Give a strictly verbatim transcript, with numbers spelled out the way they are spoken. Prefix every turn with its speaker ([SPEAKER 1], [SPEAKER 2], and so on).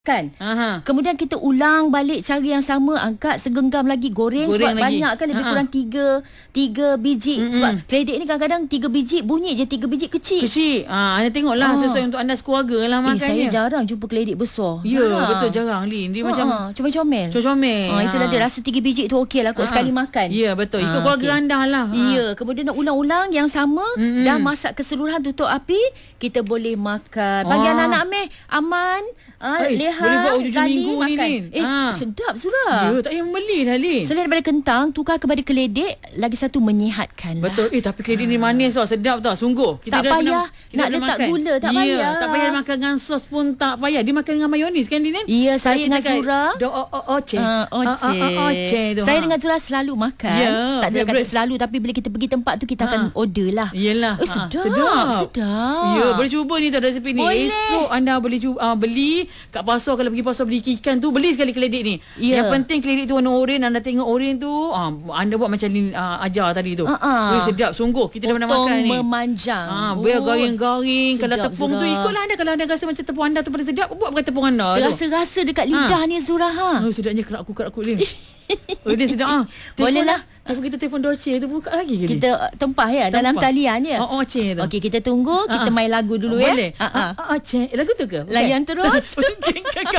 [SPEAKER 1] kan.
[SPEAKER 2] Aha.
[SPEAKER 1] Kemudian kita ulang balik cara yang sama, angkat segenggam lagi, goreng, goreng sebab lagi. Banyak kan, lebih Aha. kurang tiga tiga biji. Mm-mm. Sebab keledek ni kadang-kadang tiga biji bunyi je, tiga biji kecil.
[SPEAKER 2] Kecil. Ah, anda tengoklah ah. sesuai untuk anda sekeluarga lah
[SPEAKER 1] eh,
[SPEAKER 2] makannya.
[SPEAKER 1] Saya jarang jumpa keledek besar.
[SPEAKER 2] Ya, jarang. Betul jarang Lin. Dia ha, macam
[SPEAKER 1] comel-comel.
[SPEAKER 2] Comel.
[SPEAKER 1] Ah, itulah dia, rasa tiga biji tu okey lah kot ha. sekali makan.
[SPEAKER 2] Ya, betul. Ikut ha, keluarga okay. anda lah. Ha.
[SPEAKER 1] Ya, kemudian nak ulang-ulang yang sama, mm-hmm. dah masak keseluruhan, tutup api, kita boleh makan. Bagi ah. anak-anak meh aman. Ah,
[SPEAKER 2] Ay,
[SPEAKER 1] Leha,
[SPEAKER 2] boleh buat hujung minggu
[SPEAKER 1] makan.
[SPEAKER 2] ni, Lin.
[SPEAKER 1] Eh,
[SPEAKER 2] ha.
[SPEAKER 1] sedap sudah.
[SPEAKER 2] Ya, tak payah membeli lah, Lin.
[SPEAKER 1] Selain daripada kentang, tukar kepada keledek, lagi satu menyihatkan lah.
[SPEAKER 2] Betul. Eh, tapi keledek ha. ni manis tau, sedap tau, sungguh.
[SPEAKER 1] Kita tak payah pernah, kita nak letak makan. gula, tak
[SPEAKER 2] ya,
[SPEAKER 1] payah.
[SPEAKER 2] tak payah makan dengan sos pun tak payah. Dia makan dengan mayonis kan, Lin?
[SPEAKER 1] Ya, saya dengan Zura.
[SPEAKER 2] Do o o oce.
[SPEAKER 1] Uh, oce. Uh, uh, oce tu. Saya ha. dengan Zura selalu makan. Ya, tak ada kata selalu, tapi bila kita pergi tempat tu, kita ha. akan order lah.
[SPEAKER 2] Yelah.
[SPEAKER 1] Oh, sedap.
[SPEAKER 2] Sedap.
[SPEAKER 1] sedap.
[SPEAKER 2] Ya, boleh cuba ni tau resipi ni.
[SPEAKER 1] Boleh.
[SPEAKER 2] Esok anda boleh cuba, uh, beli kat pasar. Kalau pergi pasar beli ikan tu, beli sekali keledek ni. Yeah. Yang penting keledek tu warna oranye. Anda tengok oranye tu, uh, anda buat macam uh, ajar tadi tu. Uh-uh. Weh, sedap sungguh. Kita dah pernah makan ni.
[SPEAKER 1] Memanjang.
[SPEAKER 2] Ah, biar garing-garing. Kalau tepung sedap. tu ikutlah anda. Kalau anda rasa macam tepung anda tu paling sedap, buat pakai tepung anda.
[SPEAKER 1] Rasa-rasa dekat lidah ha. ni Zura ha.
[SPEAKER 2] Oh, sedapnya kerak aku kerak aku ni. Oh, dia sedap ah.
[SPEAKER 1] Boleh lah.
[SPEAKER 2] Tapi kita telefon Doce tu buka lagi ke?
[SPEAKER 1] Kita tempah ya tempah. Dalam talian ya.
[SPEAKER 2] Oh, Oce tu.
[SPEAKER 1] Okey, kita tunggu, kita main lagu dulu ya.
[SPEAKER 2] Boleh. Ah, Oce. Lagu tu ke?
[SPEAKER 1] Layan terus.